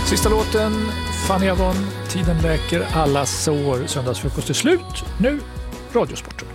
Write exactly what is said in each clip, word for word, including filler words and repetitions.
Sista låten, Fanny Avon, Tiden läker alla sår. Söndagsfrukost är slut. Nu Radiosporten.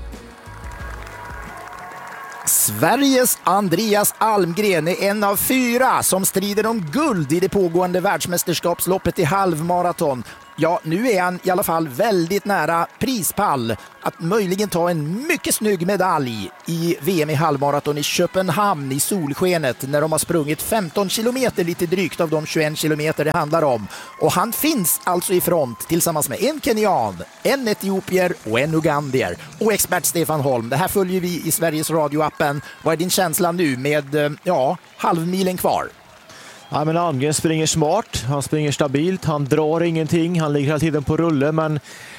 Sveriges Andreas Almgren är en av fyra som strider om guld i det pågående världsmästerskapsloppet i halvmaraton. Ja, nu är han i alla fall väldigt nära prispall att möjligen ta en mycket snygg medalj i V M i halvmaraton i Köpenhamn i solskenet när de har sprungit femton kilometer lite drygt av de tjugoett kilometer det handlar om. Och han finns alltså i front tillsammans med en kenyan, en etiopier och en ugandier. Och expert Stefan Holm, det här följer vi i Sveriges Radio-appen. Vad är din känsla nu med, ja, halvmilen kvar? Ja, men Almgren springer smart, han springer stabilt, han drar ingenting, han ligger hela tiden på rulle, men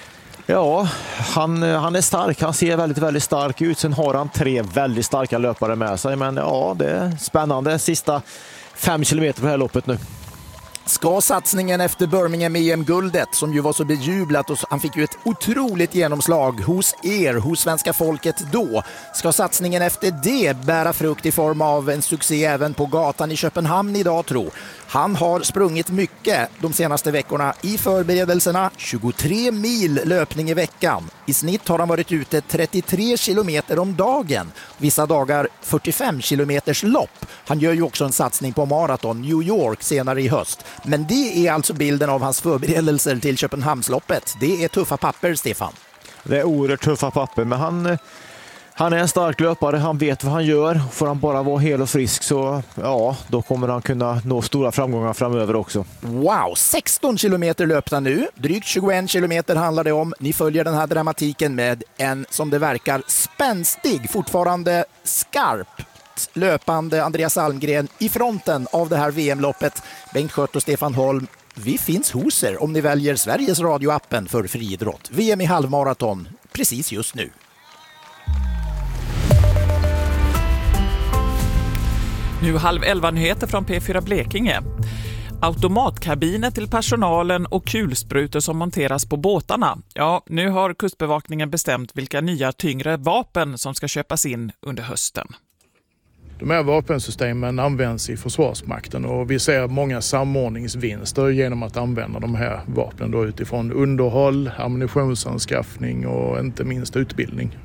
ja, han, han är stark, han ser väldigt, väldigt stark ut. Sen har han tre väldigt starka löpare med sig, men ja, det är spännande. Sista fem kilometer på det här loppet nu. Ska satsningen efter Birmingham E M-guldet, som ju var så bejublat och han fick ju ett otroligt genomslag hos er, hos svenska folket då, ska satsningen efter det bära frukt i form av en succé även på gatan i Köpenhamn idag, tro? Han har sprungit mycket de senaste veckorna i förberedelserna, tjugotre mil löpning i veckan. I snitt har han varit ute trettiotre kilometer om dagen, vissa dagar fyrtiofem kilometers lopp. Han gör ju också en satsning på maraton New York senare i höst. Men det är alltså bilden av hans förberedelser till Köpenhamnsloppet. Det är tuffa papper, Stefan. Det är oerhört tuffa papper, men han, han är en stark löpare, han vet vad han gör. Får han bara vara hel och frisk så ja, då kommer han kunna nå stora framgångar framöver också. Wow, sexton kilometer löpta nu, drygt tjugoett kilometer handlar det om. Ni följer den här dramatiken med en, som det verkar, spänstig, fortfarande skarp löpande Andreas Almgren i fronten av det här V M-loppet. Bengt Skört och Stefan Holm, vi finns hos er om ni väljer Sveriges Radio-appen för friidrott. V M i halvmaraton precis just nu. Nu halv elva nyheter från P fyra Blekinge. Automatkabiner till personalen och kulsprutor som monteras på båtarna. Ja, nu har Kustbevakningen bestämt vilka nya tyngre vapen som ska köpas in under hösten. De här vapensystemen används i Försvarsmakten och vi ser många samordningsvinster genom att använda de här vapnen då utifrån underhåll, ammunitionsanskaffning och inte minst utbildning.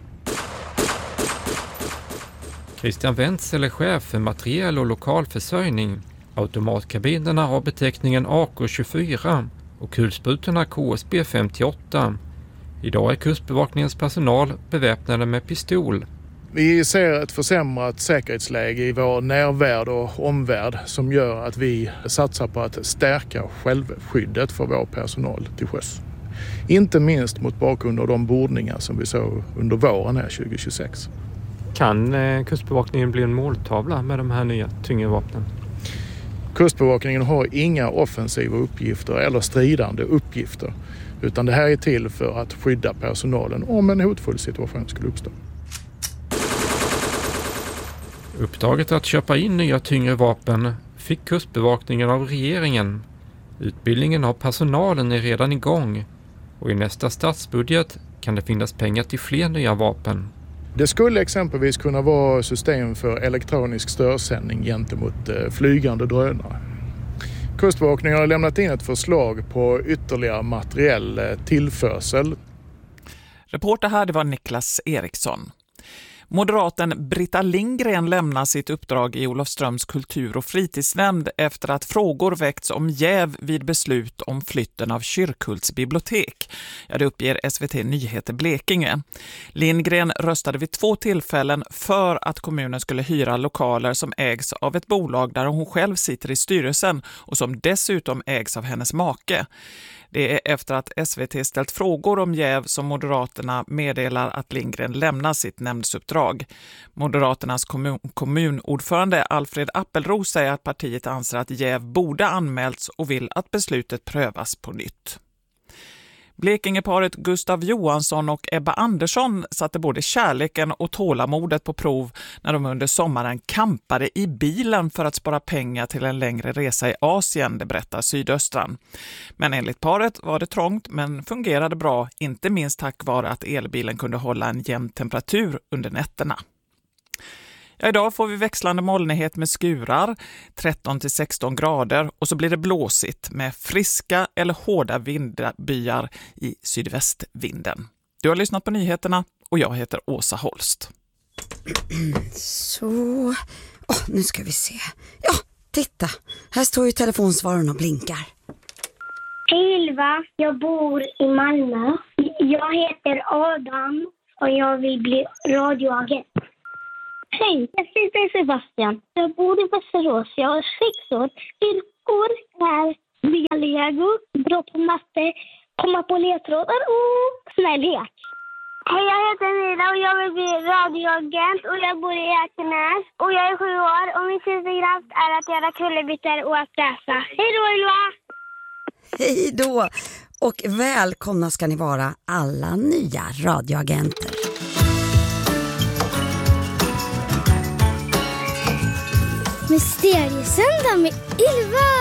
Christian Wenzel är chef för materiell- och lokalförsörjning. Automatkabinerna har beteckningen A K tjugofyra och kulsprutorna K S B femtioåtta. Idag är Kustbevakningens personal beväpnade med pistol. Vi ser ett försämrat säkerhetsläge i vår närvärld och omvärld som gör att vi satsar på att stärka självskyddet för vår personal till sjöss. Inte minst mot bakgrund av de bordningar som vi såg under våren här tjugohundratjugosex. Kan eh, Kustbevakningen bli en måltavla med de här nya tyngre vapnen? Kustbevakningen har inga offensiva uppgifter eller stridande uppgifter, utan det här är till för att skydda personalen om en hotfull situation skulle uppstå. Uppdraget att köpa in nya tyngre vapen fick Kustbevakningen av regeringen. Utbildningen av personalen är redan igång och i nästa statsbudget kan det finnas pengar till fler nya vapen. Det skulle exempelvis kunna vara system för elektronisk störsändning gentemot flygande drönare. Kustbevakningen har lämnat in ett förslag på ytterligare materiell tillförsel. Reporter här, det var Niklas Eriksson. Moderaten Britta Lindgren lämnar sitt uppdrag i Olofströms kultur- och fritidsnämnd efter att frågor väckts om jäv vid beslut om flytten av Kyrkhults bibliotek. Ja, det uppger S V T Nyheter Blekinge. Lindgren röstade vid två tillfällen för att kommunen skulle hyra lokaler som ägs av ett bolag där hon själv sitter i styrelsen och som dessutom ägs av hennes make. Det är efter att S V T ställt frågor om jäv som Moderaterna meddelar att Lindgren lämnar sitt nämndsuppdrag. Moderaternas kommun- kommunordförande Alfred Appelros säger att partiet anser att jäv borde anmälts och vill att beslutet prövas på nytt. Blekingeparet Gustav Johansson och Ebba Andersson satte både kärleken och tålamodet på prov när de under sommaren kampade i bilen för att spara pengar till en längre resa i Asien, det berättar Sydöstran. Men enligt paret var det trångt men fungerade bra, inte minst tack vare att elbilen kunde hålla en jämn temperatur under nätterna. Ja, idag får vi växlande molnighet med skurar, tretton till sexton grader, och så blir det blåsigt med friska eller hårda vindbyar i sydvästvinden. Du har lyssnat på nyheterna och jag heter Åsa Holst. Så, oh, nu ska vi se. Ja, titta. Här står ju telefonsvararen och blinkar. Hej Ylva, jag bor i Malmö. Jag heter Adam och jag vill bli radioagent. Hej, jag heter Sebastian. Jag bor i Västerås. Jag är sex år. Yrkor är bygga lego, bra på matte, komma på ledtrådar och snällhet. Hej, jag heter Nila och jag vill bli radioagent och jag bor i Ekenäs och jag är sju år och min superkraft är att göra kullerbyttor och att läsa. Hej då Ylva! Hej då! Och välkomna ska ni vara alla nya radioagenter. Mysteriesöndag med Ylva!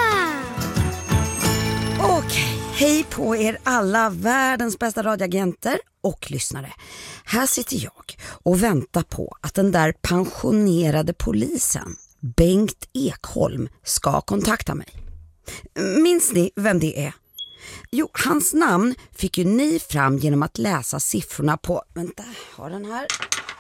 Okej, hej på er alla världens bästa radioagenter och lyssnare. Här sitter jag och väntar på att den där pensionerade polisen, Bengt Ekholm, ska kontakta mig. Minns ni vem det är? Jo, hans namn fick ju ni fram genom att läsa siffrorna på... Vänta, har den här...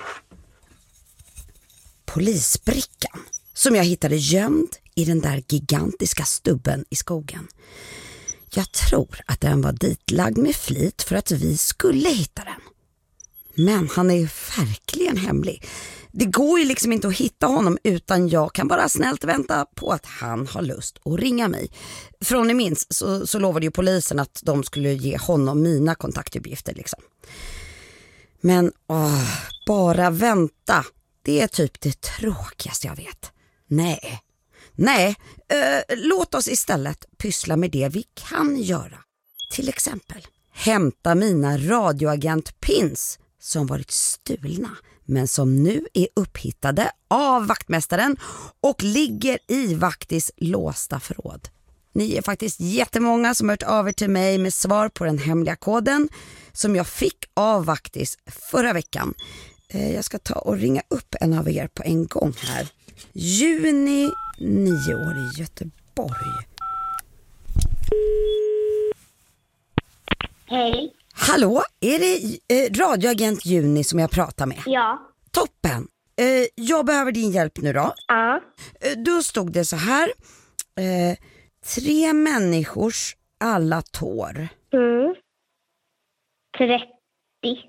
Polisbrickan. Som jag hittade gömd i den där gigantiska stubben i skogen. Jag tror att den var ditlagd med flit för att vi skulle hitta den. Men han är ju verkligen hemlig. Det går ju liksom inte att hitta honom utan jag kan bara snällt vänta på att han har lust att ringa mig. Från ni minns så, så lovade ju polisen att de skulle ge honom mina kontaktuppgifter liksom. Men åh, bara vänta. Det är typ det tråkigaste jag vet. Nej, nej, eh, låt oss istället pyssla med det vi kan göra. Till exempel hämta mina radioagent-pins som varit stulna men som nu är upphittade av vaktmästaren och ligger i Vaktis låsta förråd. Ni är faktiskt jättemånga som hört av er till mig med svar på den hemliga koden som jag fick av Vaktis förra veckan. Eh, jag ska ta och ringa upp en av er på en gång här. Juni, nio år i Göteborg. Hej. Hallå, är det eh, radioagent Juni som jag pratar med? Ja. Toppen. Eh, jag behöver din hjälp nu då. Ja. Eh, då stod det så här. Eh, tre människors alla tår. Mm. trettio.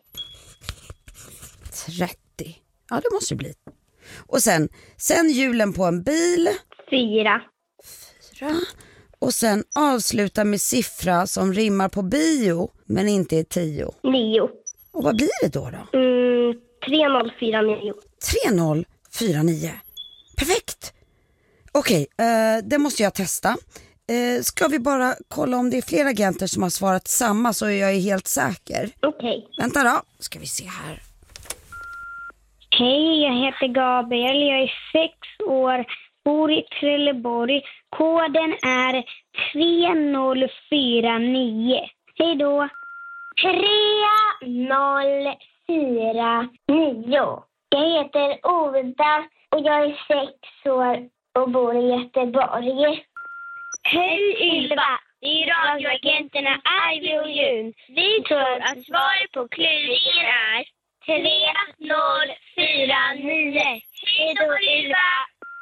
trettio. Ja, det måste det bli. Och sen, sen hjulen på en bil. Fyra. Fyra. Och sen avsluta med siffra som rimmar på bio men inte är tio. Nio. Och vad blir det då då? Mm, tre noll fyra nio. tre noll fyra nio. Perfekt. Okej, eh, det måste jag testa. Eh, ska vi bara kolla om det är fler agenter som har svarat samma så jag är helt säker. Okej. Vänta då, ska vi se här. Hej, jag heter Gabriel. Jag är sex år, bor i Trelleborg. Koden är tre noll fyra nio. Hej då. tre noll fyra nio. Jag heter Oda och jag är sex år och bor i Göteborg. Hej Ylva, det är radioagenterna Ivy och Jun. Vi tror att svaret på kluringen är tre noll fyra nio. Hej då Ylva!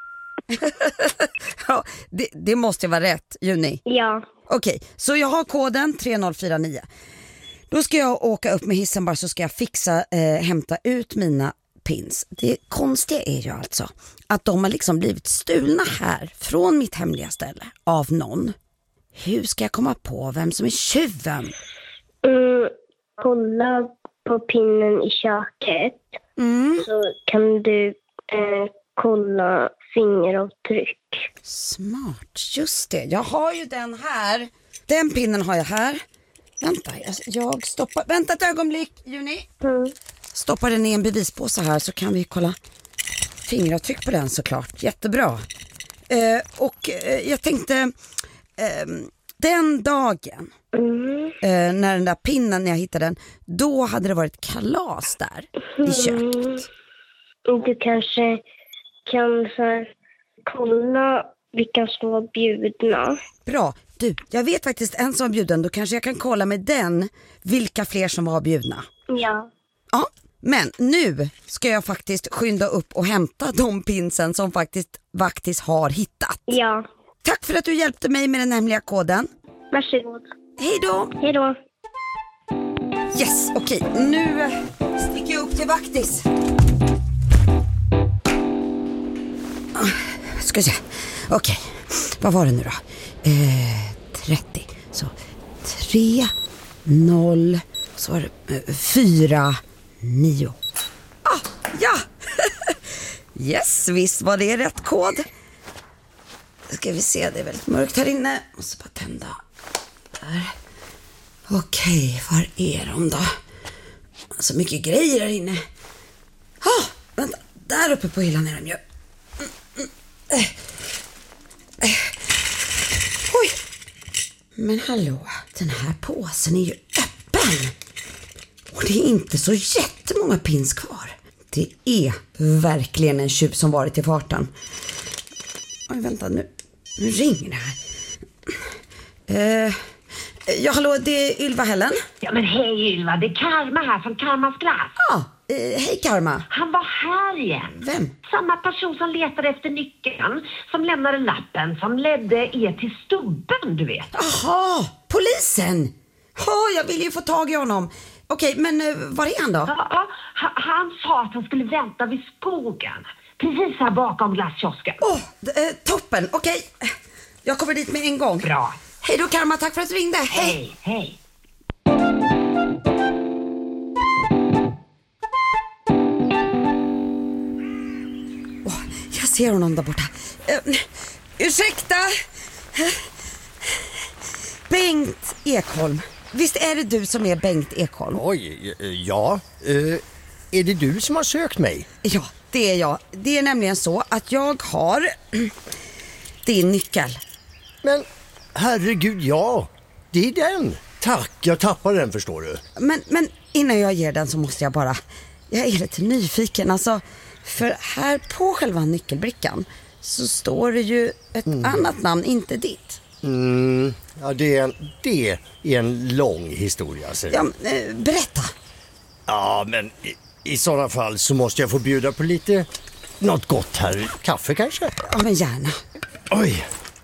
Ja, det, det måste vara rätt, Juni. Ja. Okej, så jag har koden tre noll fyra nio. Då ska jag åka upp med hissen bara så ska jag fixa, eh, hämta ut mina pins. Det konstiga är ju alltså att de har liksom blivit stulna här från mitt hemliga ställe av någon. Hur ska jag komma på vem som är tjuven? Mm, kolla på pinnen i köket. Mm. Så kan du eh, kolla fingeravtryck. Smart, just det. Jag har ju den här. Den pinnen har jag här. Vänta, jag, jag stoppar. Vänta ett ögonblick, Juni. Mm. Stoppar den i en bevispåse här så kan vi kolla fingeravtryck på den såklart. Jättebra. Eh, och eh, jag tänkte eh, den dagen Mm. eh, när den där pinnen, när jag hittade den, då hade det varit kalas där i köket. Mm. Du kanske kan så här, kolla vilka som var bjudna. Bra. Du, jag vet faktiskt en som var bjuden. Då kanske jag kan kolla med den vilka fler som var bjudna. Ja. Ja, men nu ska jag faktiskt skynda upp och hämta de pinsen som faktiskt Vaktis har hittat. Ja. Tack för att du hjälpte mig med den hemliga koden. Varsågod. Hej då. Hej då. Yes, okej. Okay. Nu sticker jag upp till Vaktis. Ska se. Okej, okay. Vad var det nu då? Eh, trettio. Så tre, noll, så var det eh, fyra, nio. Ah, ja! Yes, visst var det rätt kod. Ska vi se, det är väldigt mörkt här inne. Måste bara tända. Där. Okej, var är de då? Så mycket grejer här inne. Ah, vänta, där uppe på hyllan är de ju. Mm, mm, äh. Äh. Oj. Men hallå, den här påsen är ju öppen. Och det är inte så jättemånga pins kvar. Det är verkligen en tjuv som varit i farten. Oj, vänta nu. Nu ringer det här. Eh, ja, hallå, det är Ylva Helen. Ja, men hej Ylva, det är Karma här från Karmas glass. Ja, ah, eh, hej Karma. Han var här igen. Vem? Samma person som letade efter nyckeln, som lämnade lappen, som ledde er till stubben, du vet. Jaha, polisen. Ja, oh, jag vill ju få tag i honom. Okej, men uh, var är han då? Ja, ja, han sa att han skulle vänta vid skogen. Precis här bakom glasskiosken. Åh, oh, eh, toppen. Okej, jag kommer dit med en gång. Bra. Hej då Karma, tack för att du ringde. Hej, hej. Oh, jag ser honom där borta. Uh, ursäkta. Bengt Ekholm. Visst är det du som är Bengt Ekholm? Oj, ja. Uh, är det du som har sökt mig? Ja, det är jag. Det är nämligen så att jag har din nyckel. Men herregud, ja. Det är den. Tack, jag tappade den, förstår du. Men, men innan jag ger den så måste jag bara... Jag är lite nyfiken. Alltså, för här på själva nyckelbrickan så står det ju ett mm. annat namn, inte ditt. Mm, ja, det är, en, det är en lång historia. Så. Ja, äh, berätta. Ja, men i, i sådana fall så måste jag få bjuda på lite något gott här. Kaffe kanske? Ja, men gärna. Oj.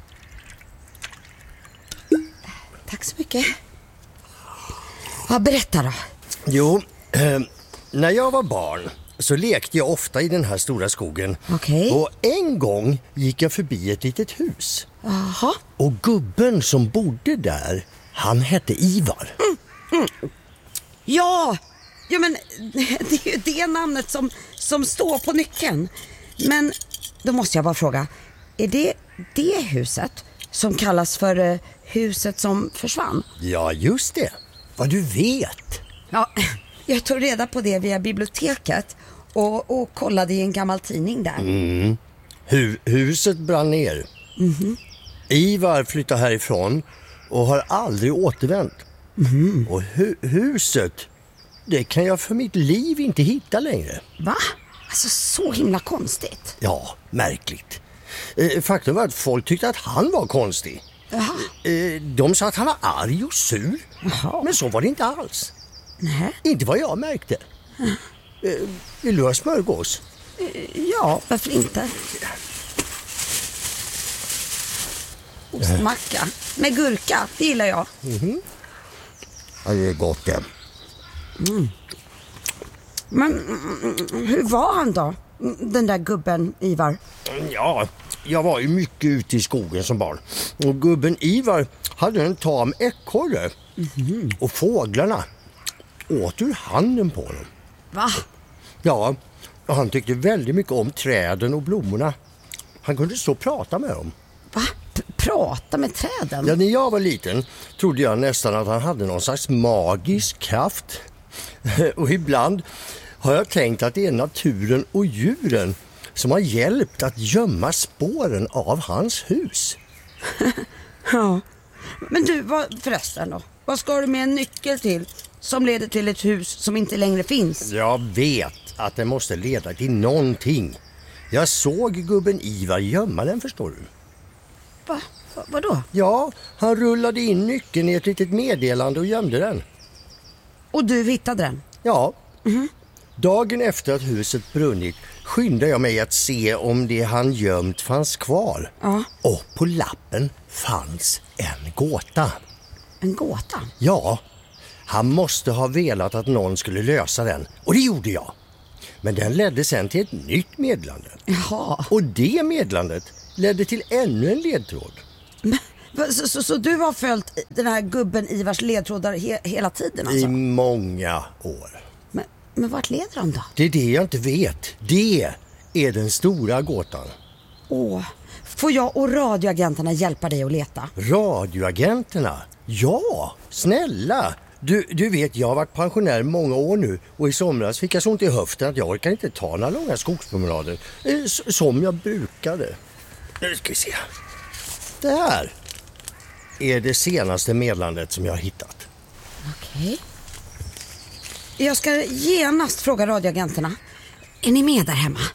Tack så mycket. Ja, berätta då. Jo, eh, när jag var barn så lekte jag ofta i den här stora skogen. Okej. Och en gång gick jag förbi ett litet hus. Jaha. Och gubben som bodde där, han hette Ivar. Mm, mm. Ja, ja, men det är ju det namnet som, som står på nyckeln. Men då måste jag bara fråga, är det det huset som kallas för uh, huset som försvann? Ja, just det. Vad du vet. Ja, jag tog reda på det via biblioteket och, och kollade i en gammal tidning där. Mm. Hu- huset brann ner. Mm-hmm. Ivar flyttade härifrån och har aldrig återvänt. Mm. Och hu- huset, det kan jag för mitt liv inte hitta längre. Va? Alltså så himla konstigt. Ja, märkligt. Eh, faktum var att folk tyckte att han var konstig. Jaha. Eh, de sa att han var arg och sur. Jaha. Men så var det inte alls. Nej. Inte vad jag märkte. Eh, vill du ha smörgås? Ja, varför inte? Ostmacka med gurka, det gillar jag. Mm-hmm. Ja, det är gott det. Mm. Men hur var han då? Den där gubben Ivar? Ja, jag var ju mycket ute i skogen som barn. Och gubben Ivar hade en tam ekorre. Mm-hmm. Och fåglarna åt ur handen på dem. Va? Ja, och han tyckte väldigt mycket om träden och blommorna. Han kunde så prata med dem. Va? P- prata med träden? Ja, när jag var liten trodde jag nästan att han hade någon slags magisk kraft. Och ibland har jag tänkt att det är naturen och djuren som har hjälpt att gömma spåren av hans hus. Ja, men du, vad, förresten då? Vad ska du med en nyckel till som leder till ett hus som inte längre finns? Jag vet att det måste leda till någonting. Jag såg gubben Ivar gömma den, förstår du. Va? Va? Vadå? Ja, han rullade in nyckeln i ett litet meddelande och gömde den. Och du hittade den? Ja. Mm. Dagen efter att huset brunnit skyndade jag mig att se om det han gömt fanns kvar. Ja. Och på lappen fanns en gåta. En gåta? Ja, han måste ha velat att någon skulle lösa den. Och det gjorde jag. Men den ledde sen till ett nytt meddelande. Jaha. Och det meddelandet ledde till ännu en ledtråd. Men, så, så, så du har följt den här gubben Ivars ledtrådar he, hela tiden alltså? I många år. Men, men vart leder de då? Det är det jag inte vet. Det är den stora gåtan. Åh, får jag och radioagenterna hjälpa dig att leta? Radioagenterna? Ja, snälla. Du, du vet, jag har varit pensionär många år nu och i somras fick jag så ont i höften att jag orkar inte ta några långa skogspromenader eh, som jag brukade. Nu ska vi se. Det här är det senaste meddelandet som jag har hittat. Okej. Jag ska genast fråga radioagenterna. Är ni med där hemma?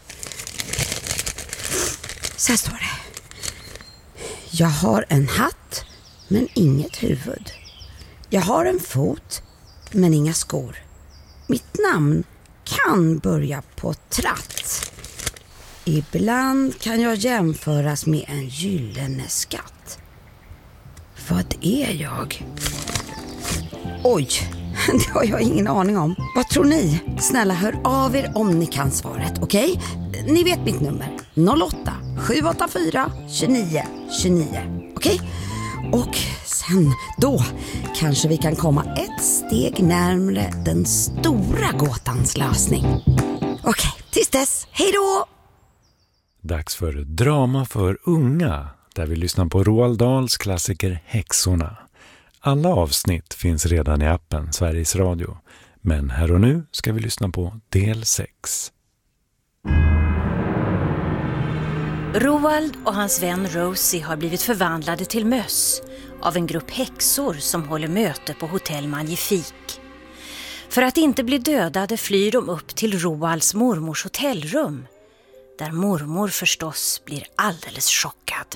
Så här står det. Jag har en hatt men inget huvud. Jag har en fot men inga skor. Mitt namn kan börja på tratt. Ibland kan jag jämföras med en gyllene skatt. Vad är jag? Oj, det har jag ingen aning om. Vad tror ni? Snälla hör av er om ni kan svaret, okej? Okay? Ni vet mitt nummer. noll åtta sju åtta fyra tjugonio tjugonio. Okej? Okay? Och sen då kanske vi kan komma ett steg närmare den stora gåtans lösning. Okej, okay, tills dess. Hej då! Dags för drama för unga, där vi lyssnar på Roald Dahls klassiker Häxorna. Alla avsnitt finns redan i appen Sveriges Radio, men här och nu ska vi lyssna på del sex. Roald och hans vän Rosie har blivit förvandlade till möss av en grupp häxor som håller möte på Hotell Magnifik. För att inte bli dödade flyr de upp till Roalds mormors hotellrum, där mormor förstås blir alldeles chockad.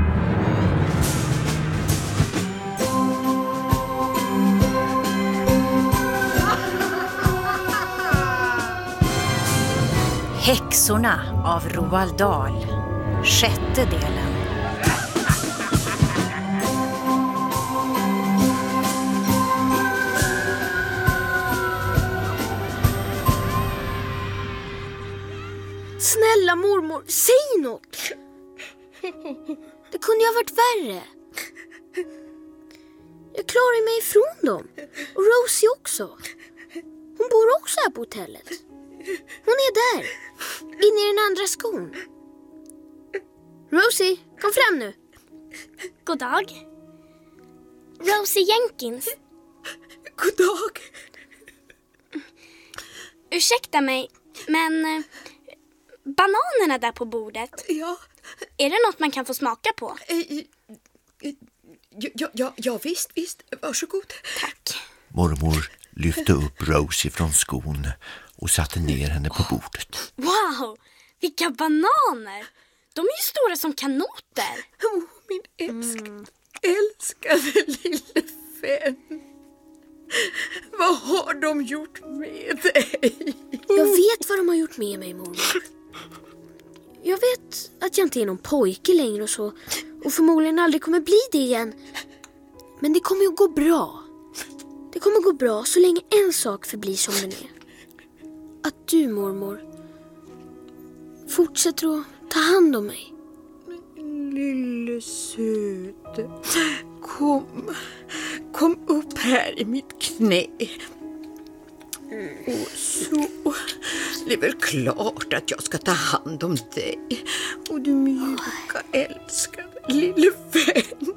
Häxorna av Roald Dahl. Sjätte delen. Snälla mormor, säg något. Det kunde ju ha varit värre. Jag klarar mig ifrån dem. Och Rosie också. Hon bor också här på hotellet. Hon är där, inne i den andra skon. Rosie, kom fram nu. God dag. Rosie Jenkins. God dag. Ursäkta mig, men eh, bananerna där på bordet. Ja. Är det något man kan få smaka på? Ja, ja, ja visst, visst. Varsågod. Tack. Mormor lyfte upp Rosie från skon och satte ner henne på bordet. Wow, vilka bananer! De är ju stora som kanoter. Åh, oh, min älskade, mm. älskade lille vän. Vad har de gjort med dig? Jag vet vad de har gjort med mig, mormor. Jag vet att jag inte är någon pojke längre och så. Och förmodligen aldrig kommer bli det igen. Men det kommer ju gå bra. Det kommer gå bra så länge en sak förblir som den är. Att du, mormor, fortsätter att ta hand om mig. Lille söte, kom, kom upp här i mitt knä. Och så, det är väl klart att jag ska ta hand om dig. Och du mjuka, älskade lille vän.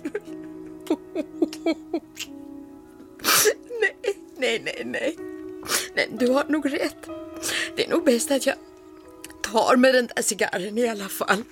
Nej, nej, nej, nej. Nej, du har nog rätt. Det är nog bäst att jag tar med den där cigarren i alla fall.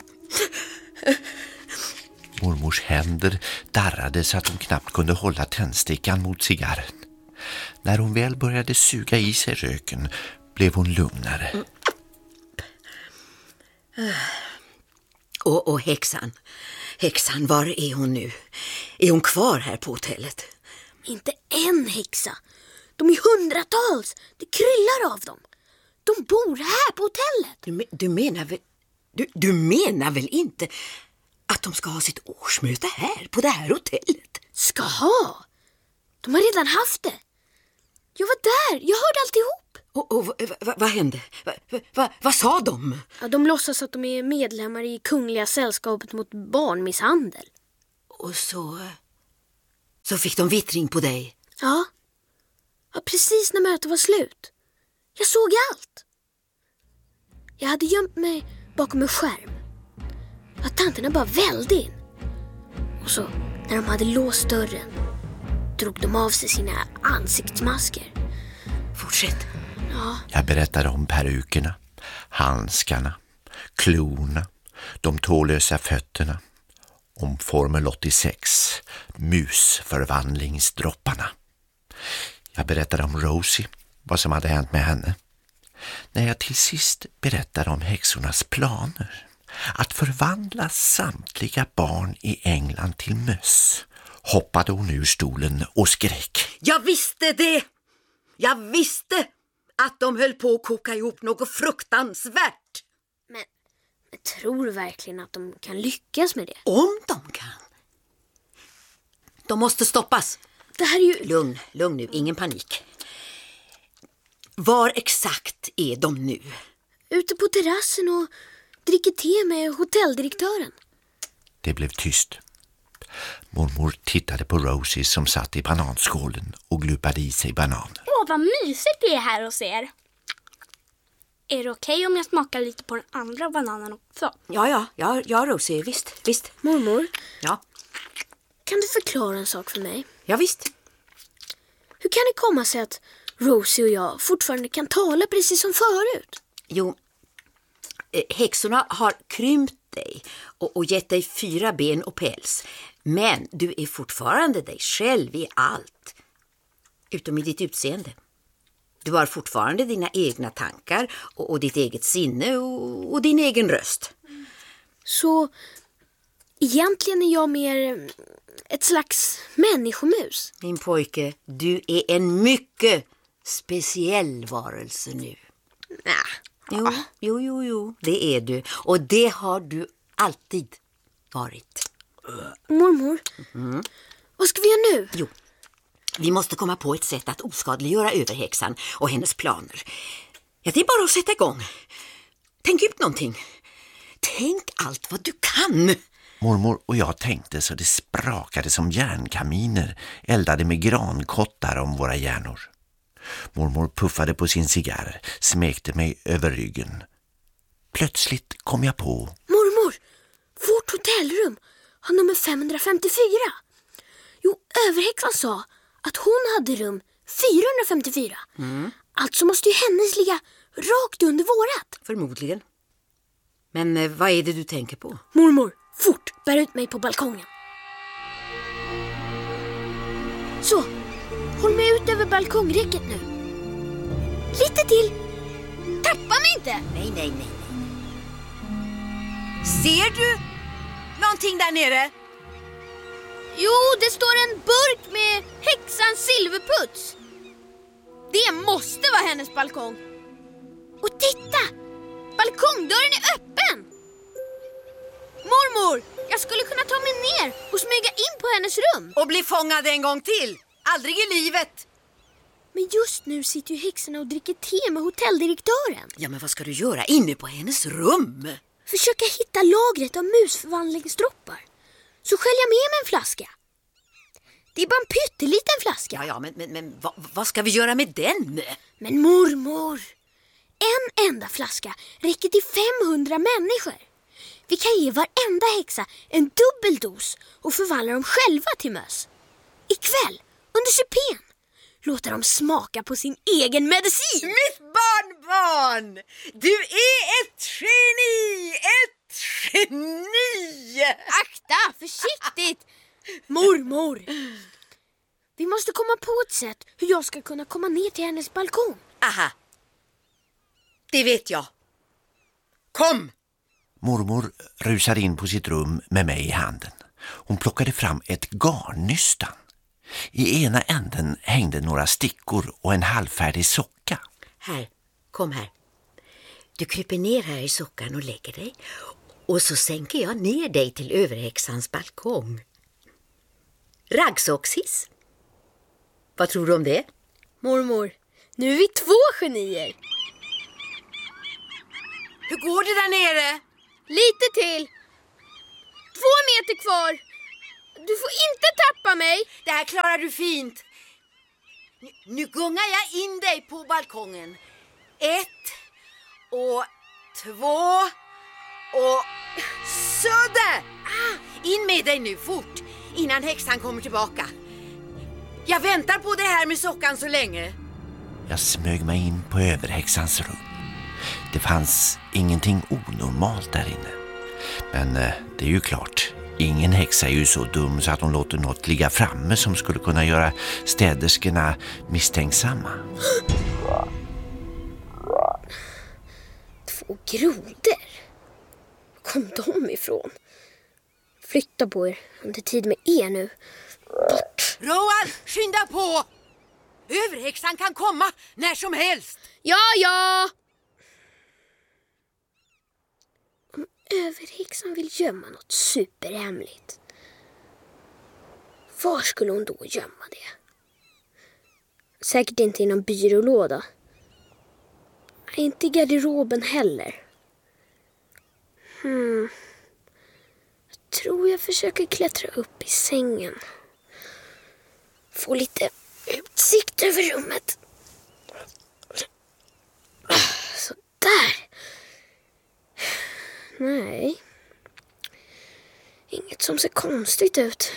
Mormors händer darrade så att hon knappt kunde hålla tändstickan mot cigarren. När hon väl började suga i sig röken blev hon lugnare. Och, och häxan, häxan, var är hon nu? Är hon kvar här på hotellet? Inte en häxa. De är hundratals. Det kryllar av dem. De bor här på hotellet. Du, du menar väl du, du menar väl inte att de ska ha sitt årsmöte här på det här hotellet? Ska ha? De har redan haft det. Jag var där. Jag hörde alltihop. Och, och vad va, va hände? Vad va, va, va sa de? Ja, de låtsas att de är medlemmar i Kungliga sällskapet mot barnmisshandel. Och så så fick de vittring på dig. Ja. Ja, precis när mötet var slut. Jag såg allt. Jag hade gömt mig bakom en skärm. Att tanterna bara välde in. Och så, när de hade låst dörren, drog de av sig sina ansiktsmasker. Fortsätt. Ja. Jag berättade om perukerna, handskarna, klorna, de tålösa fötterna, om formel åttiosex, musförvandlingsdropparna. Jag berättade om Rosie, vad som hade hänt med henne. När jag till sist berättade om häxornas planer att förvandla samtliga barn i England till möss, hoppade hon ur stolen och skrek. Jag visste det! Jag visste att de höll på att koka ihop något fruktansvärt. Men jag tror verkligen att de kan lyckas med det. Om de kan. De måste stoppas. Det här är ju... Lugn, lugn nu, ingen panik. Var exakt är de nu? Ute på terrassen och dricker te med hotelldirektören. Det blev tyst. Mormor tittade på Rosie som satt i bananskålen och glupade i sig bananer. Åh, vad mysigt det är här hos er. Är det okej om jag smakar lite på den andra bananen också? Ja, ja, ja, ja Rosie, visst, visst. Mormor? Ja? Kan du förklara en sak för mig? Ja, visst. Hur kan det komma sig att Rosie och jag fortfarande kan tala precis som förut? Jo, häxorna har krympt dig och, och gett dig fyra ben och päls. Men du är fortfarande dig själv i allt. Utom i ditt utseende. Du har fortfarande dina egna tankar och, och ditt eget sinne och, och din egen röst. Så egentligen är jag mer ett slags människomus. Min pojke, du är en mycket speciell varelse nu. Nä. Jo, jo, jo, jo, det är du. Och det har du alltid varit. Mormor, Mm. vad ska vi göra nu? Jo, vi måste komma på ett sätt att oskadliggöra överhäxan och hennes planer. Ja, det är bara att sätta igång. Tänk ut någonting. Tänk allt vad du kan. Mormor och jag tänkte så det sprakade som järnkaminer, eldade med grankottar om våra hjärnor. Mormor puffade på sin cigarr, smekte mig över ryggen. Plötsligt kom jag på... Mormor, vårt hotellrum har nummer femhundrafemtiofyra. Jo, överhäxan sa att hon hade rum fyrahundrafemtiofyra. Mm. Alltså måste ju hennes ligga rakt under vårat. Förmodligen. Men eh, vad är det du tänker på? Mormor, fort, bär ut mig på balkongen. Så, håll mig ut över balkongräcket nu. Lite till. Tappa mig inte. Nej, nej, nej. Ser du någonting där nere? Jo, det står en burk med häxans silverputs. Det måste vara hennes balkong. Och titta! Balkongdörren är öppen. Mormor, jag skulle kunna ta mig ner och smyga in på hennes rum. Och bli fångad en gång till. Aldrig i livet. Men just nu sitter ju häxorna och dricker te med hotelldirektören. Ja, men vad ska du göra inne på hennes rum? Försöka hitta lagret av musförvandlingsdroppar. Så skölja med mig en flaska. Det är bara en pytteliten flaska. Ja, ja, men, men, men vad, vad ska vi göra med den? Men mormor, en enda flaska räcker till femhundra människor. Vi kan ge varenda häxa en dubbel dos och förvandla dem själva till möss. Ikväll, under supén, låta dem smaka på sin egen medicin. Mitt barnbarn! Du är ett geni! Ett geni! Akta, försiktigt! Mormor, vi måste komma på ett sätt hur jag ska kunna komma ner till hennes balkong. Aha, det vet jag. Kom! Mormor rusade in på sitt rum med mig i handen. Hon plockade fram ett garnnystan. I ena änden hängde några stickor och en halvfärdig socka. Här, kom här. Du kryper ner här i sockan och lägger dig. Och så sänker jag ner dig till överhäxans balkong. Raggsockshiss. Vad tror du om det? Mormor, nu är vi två genier. Hur går det där nere? Lite till. Två meter kvar. Du får inte tappa mig. Det här klarar du fint. Nu, nu gungar jag in dig på balkongen. Ett och två och sådär. Ah, in med dig nu fort innan häxan kommer tillbaka. Jag väntar på det här med sockan så länge. Jag smög mig in på överhäxans rum. Det fanns ingenting onormalt där inne. Men eh, det är ju klart, ingen häxa är ju så dum så att hon låter något ligga framme som skulle kunna göra städerskorna misstänksamma. Två grodor? Var kom de ifrån? Flytta på er, under tid med er nu. Bort. Roald, skynda på! Överhäxan kan komma när som helst. Ja, ja! Om överhäxan vill gömma något superhemligt, var skulle hon då gömma det? Säkert inte i någon byrålåda. Inte i garderoben heller. Hmm. Jag tror jag försöker klättra upp i sängen. Få lite utsikt över rummet. Så där. Nej. Inget som ser konstigt ut.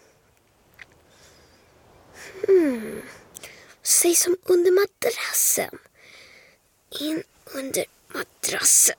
Hmm. Säg som under madrassen. In under madrassen.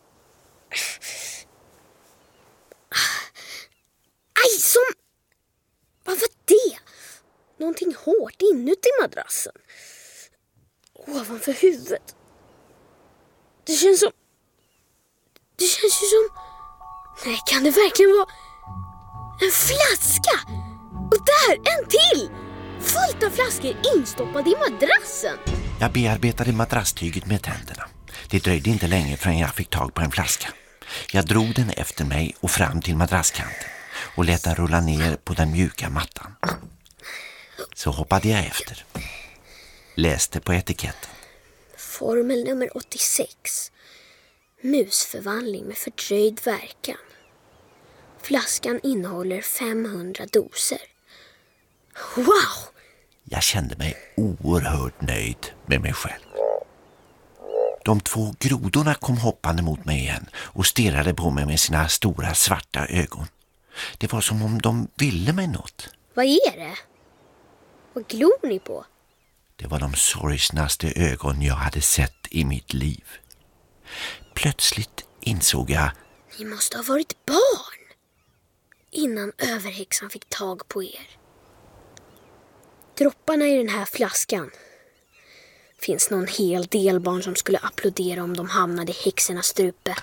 Aj, som... Vad var det? Någonting hårt inuti madrassen. Ovanför huvudet. Det känns som... Det känns ju som... Nej, kan det verkligen vara... En flaska! Och där, en till! Fullt av flaskor instoppade i madrassen. Jag bearbetade madrasstyget med tänderna. Det dröjde inte länge förrän jag fick tag på en flaska. Jag drog den efter mig och fram till madrasskanten och lät den rulla ner på den mjuka mattan. Så hoppade jag efter. Läste på etiketten. Formel nummer åttiosex. Musförvandling med fördröjd verkan. Flaskan innehåller femhundra doser. Wow! Jag kände mig oerhört nöjd med mig själv. De två grodorna kom hoppande mot mig igen och stirrade på mig med sina stora svarta ögon. Det var som om de ville mig något. Vad är det? Vad glor ni på? Det var de sorgsnaste ögon jag hade sett i mitt liv. Plötsligt insåg jag... Ni måste ha varit barn innan överhäxan fick tag på er. Dropparna i den här flaskan. Finns någon hel del barn som skulle applådera om de hamnade i häxornas strupe.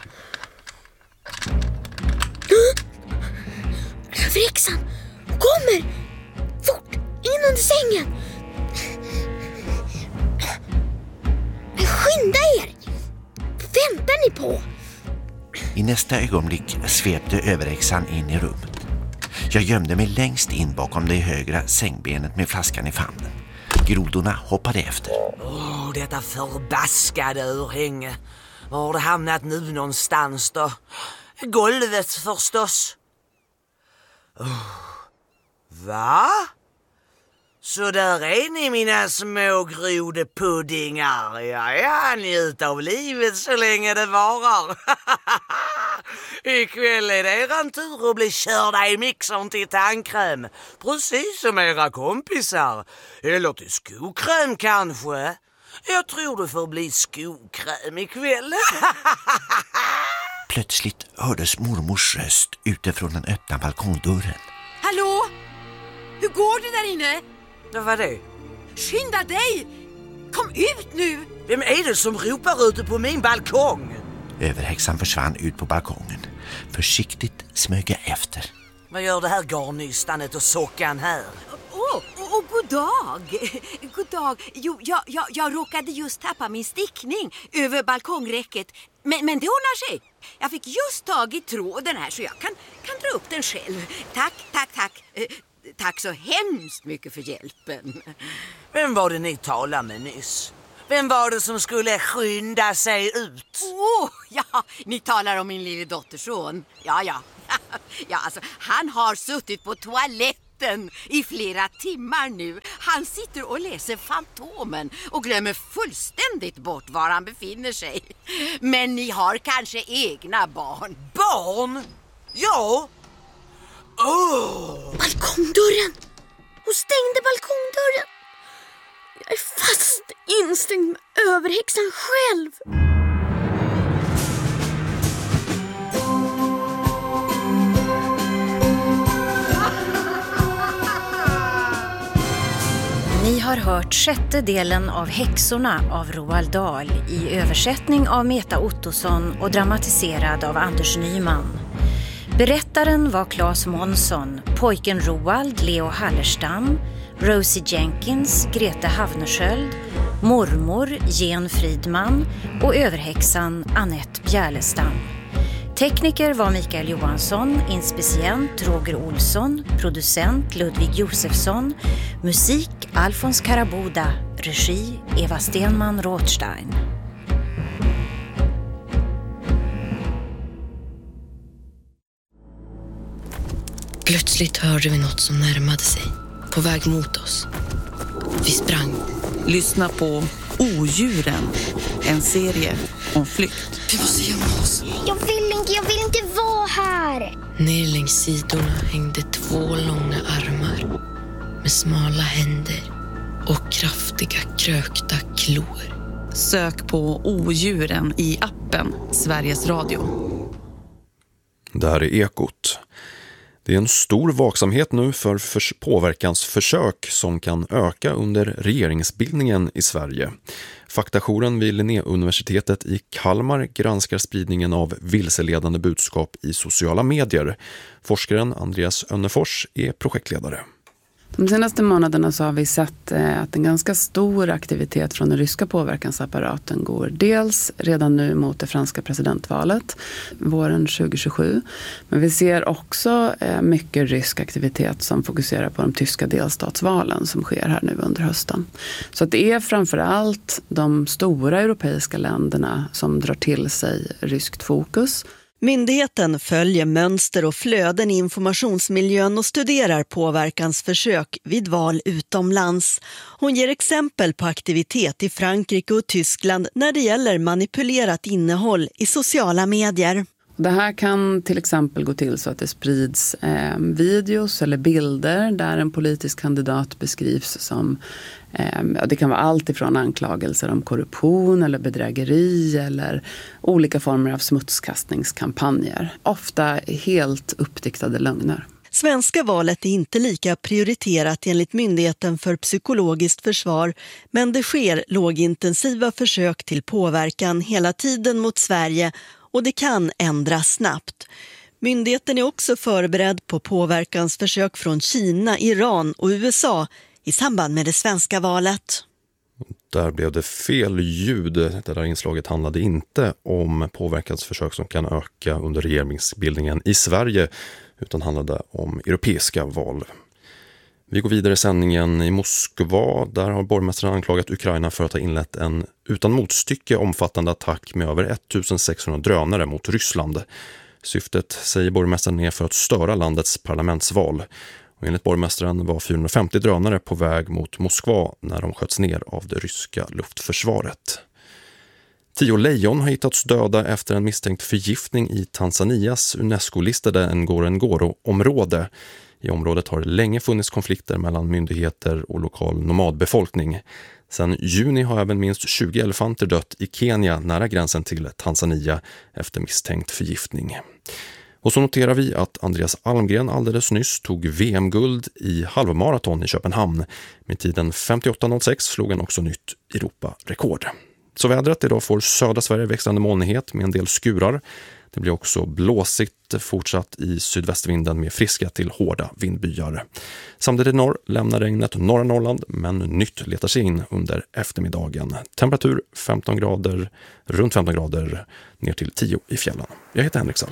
Överhäxan! Kommer! Fort! In under sängen! Men skynda er! Väntar ni på? I nästa ögonblick svepte överhäxan in i rummet. Jag gömde mig längst in bakom det högra sängbenet med flaskan i famnen. Grodorna hoppade efter. Åh, oh, detta förbaskade urhänge. Var har det hamnat nu någonstans då? Golvet förstås. Oh. Va? Så där är ni, mina små grodepuddingar. Ja, ja, njut av livet så länge det varar. Ikväll är det eran tur att bli körda i mixern till tandkräm. Precis som era kompisar. Eller till skokräm kanske. Jag tror du får bli skokräm ikväll. Plötsligt hördes mormors röst utifrån den öppna balkongdörren. Hallå? Hur går det där inne? Vad var det? Skynda dig! Kom ut nu! Vem är det som ropar ute på min balkong? Överhäxan försvann ut på balkongen. försiktigt smyga efter. Vad gör det här garnystanet och sockan här? Åh, oh, oh, oh, god dag. God dag. Jo, jag, jag, jag råkade just tappa min stickning över balkongräcket. Men, men det ordnar sig. Jag fick just tag i tråden här så jag kan, kan dra upp den själv. Tack, tack, tack. Eh, tack så hemskt mycket för hjälpen. Vem var det ni talade med nyss? Vem var det som skulle skynda sig ut? Åh, oh, ja, ni talar om min lille dotterson. Ja, ja. Ja, alltså, han har suttit på toaletten i flera timmar nu. Han sitter och läser Fantomen och glömmer fullständigt bort var han befinner sig. Men ni har kanske egna barn? Barn? Ja. Oh. Balkongdörren! Hon stängde balkongdörren. Jag är fast instängd med överhäxan själv. Ni har hört sjätte delen av Häxorna av Roald Dahl i översättning av Meta Ottosson och dramatiserad av Anders Nyman. Berättaren var Claes Månsson, pojken Roald, Leo Hallerstam, Rosie Jenkins, Grete Havnersköld, mormor Jen Fridman och överhäxan Annette Bjärlestam. Tekniker var Mikael Johansson, inspicient Roger Olsson, producent Ludvig Josefsson, musik Alfons Karaboda, regi Eva Stenman Rothstein. Plötsligt hörde vi något som närmade sig, på väg mot oss. Vi sprang. Lyssna på Odjuren, en serie om flykt. Vi måste gömma oss. Jag vill inte, jag vill inte vara här. Ner längs sidorna hängde två långa armar med smala händer och kraftiga krökta klor. Sök på Odjuren i appen Sveriges Radio. Det här är Ekot. Det är en stor vaksamhet nu för förs- påverkansförsök som kan öka under regeringsbildningen i Sverige. Faktajouren vid Linnéuniversitetet i Kalmar granskar spridningen av vilseledande budskap i sociala medier. Forskaren Andreas Önnefors är projektledare. De senaste månaderna så har vi sett att en ganska stor aktivitet från den ryska påverkansapparaten går dels redan nu mot det franska presidentvalet våren tjugohundratjugosju. Men vi ser också mycket rysk aktivitet som fokuserar på de tyska delstatsvalen som sker här nu under hösten. Så att det är framförallt de stora europeiska länderna som drar till sig ryskt fokus. Myndigheten följer mönster och flöden i informationsmiljön och studerar påverkansförsök vid val utomlands. Hon ger exempel på aktivitet i Frankrike och Tyskland när det gäller manipulerat innehåll i sociala medier. Det här kan till exempel gå till så att det sprids eh, videos eller bilder där en politisk kandidat beskrivs som, eh, det kan vara allt ifrån anklagelser om korruption eller bedrägeri eller olika former av smutskastningskampanjer. Ofta helt uppdiktade lögner. Svenska valet är inte lika prioriterat enligt Myndigheten för psykologiskt försvar, men det sker lågintensiva försök till påverkan hela tiden mot Sverige och det kan ändras snabbt. Myndigheten är också förberedd på påverkansförsök från Kina, Iran och U S A i samband med det svenska valet. Där blev det fel ljud. Det där inslaget handlade inte om påverkansförsök som kan öka under regeringsbildningen i Sverige utan handlade om europeiska val. Vi går vidare i sändningen i Moskva. Där har borgmästaren anklagat Ukraina för att ha inlett en utan motstycke omfattande attack med över sextonhundra drönare mot Ryssland. Syftet, säger borgmästaren, är för att störa landets parlamentsval. Och enligt borgmästaren var fyrahundrafemtio drönare på väg mot Moskva när de sköts ner av det ryska luftförsvaret. Tio lejon har hittats döda efter en misstänkt förgiftning i Tanzanias UNESCO-listade Ngorongoro-område. I området har det länge funnits konflikter mellan myndigheter och lokal nomadbefolkning. Sedan juni har även minst tjugo elefanter dött i Kenya nära gränsen till Tanzania efter misstänkt förgiftning. Och så noterar vi att Andreas Almgren alldeles nyss tog V M-guld i halvmaraton i Köpenhamn. Med tiden femtioåtta noll sex slog han också nytt Europa-rekord. Så vädret idag får södra Sverige växlande molnighet med en del skurar. Det blir också blåsigt fortsatt i sydvästvinden med friska till hårda vindbyar. Samtidigt i norr lämnar regnet norra Norrland, men nytt letar sig in under eftermiddagen. Temperatur femton grader, runt femton grader ner till tio i fjällen. Jag heter Henrik Sall.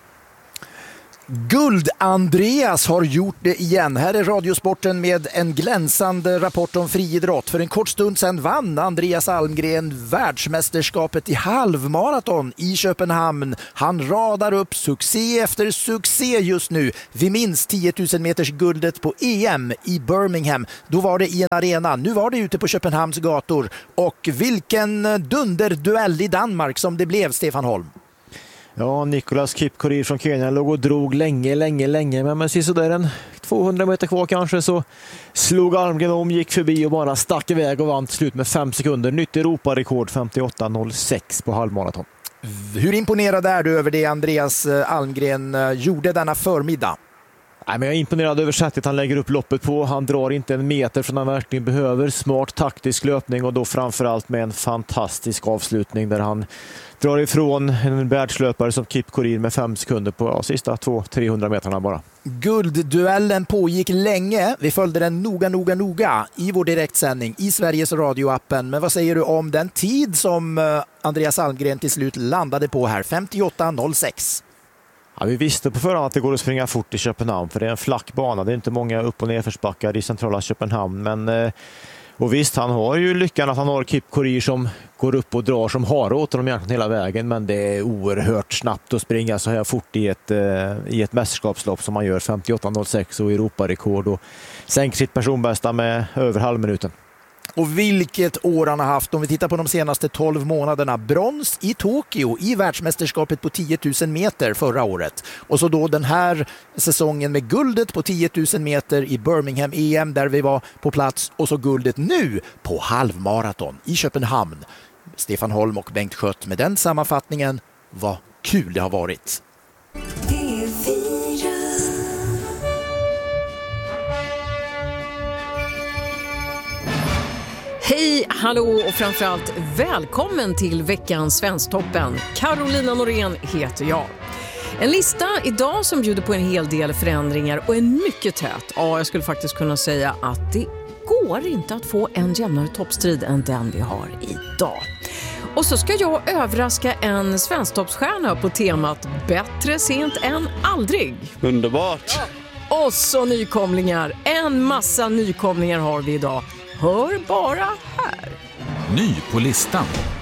Guld-Andreas har gjort det igen. Här är Radiosporten med en glänsande rapport om friidrott. För en kort stund sedan vann Andreas Almgren världsmästerskapet i halvmaraton i Köpenhamn. Han radar upp succé efter succé just nu. Vi minns tio tusen meters guldet på E M i Birmingham. Då var det i en arena. Nu var det ute på Köpenhamns gator. Och vilken dunderduell i Danmark som det blev, Stefan Holm. Ja, Nicolas Kipkorir från Kenya låg och drog länge, länge, länge. Men med sådär en tvåhundra meter kvar kanske så slog Almgren om, gick förbi och bara stack iväg och vann till slut med fem sekunder. Nytt Europarekord femtioåtta noll sex på halvmaraton. Hur imponerad är du över det Andreas Almgren gjorde denna förmiddag? Nej, men jag är imponerad över sättet han lägger upp loppet på. Han drar inte en meter från han verkligen behöver. Smart taktisk löpning och då framförallt med en fantastisk avslutning där han drar ifrån en världslöpare som Kipkorir med fem sekunder på ja, sista två till trehundra meterna bara. Guldduellen pågick länge. Vi följde den noga, noga, noga i vår direktsändning i Sveriges radioappen. Men vad säger du om den tid som Andreas Almgren till slut landade på här? femtioåtta noll sex. Ja, vi visste på förhand att det går att springa fort i Köpenhamn för det är en flack bana. Det är inte många upp- och nedförsbackar i centrala Köpenhamn. Men, och visst, han har ju lyckan att han har Kipkorir som går upp och drar som har åt honom egentligen hela vägen. Men det är oerhört snabbt att springa så här fort i ett, i ett mästerskapslopp som man gör femtioåtta noll sex och Europarekord och sänker sitt personbästa med över halvminuten. Och vilket år han har haft om vi tittar på de senaste tolv månaderna. Brons i Tokyo i världsmästerskapet på tio tusen meter förra året. Och så då den här säsongen med guldet på tio tusen meter i Birmingham E M där vi var på plats. Och så guldet nu på halvmaraton i Köpenhamn. Stefan Holm och Bengt Schött med den sammanfattningen. Vad kul det har varit. Hej, hallå och framförallt välkommen till veckans Svensktoppen. Carolina Norén heter jag. En lista idag som bjuder på en hel del förändringar och är mycket tät. Ja, jag skulle faktiskt kunna säga att det går inte att få en jämnare toppstrid än den vi har idag. Och så ska jag överraska en svensktoppsstjärna på temat Bättre sent än aldrig. Underbart! Ja. Och så nykomlingar. En massa nykomlingar har vi idag. Hör bara här. Ny på listan.